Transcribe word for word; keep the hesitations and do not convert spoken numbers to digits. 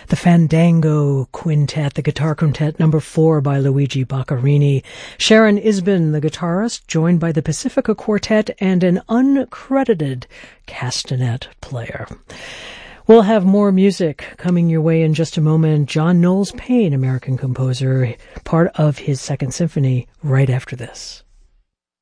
the Fandango Quintet, the guitar quintet number four by Luigi Boccherini. Sharon Isbin, the guitarist, joined by the Pacifica Quartet and an uncredited castanet player. We'll have more music coming your way in just a moment. John Knowles Paine, American composer, part of his Second Symphony, right after this.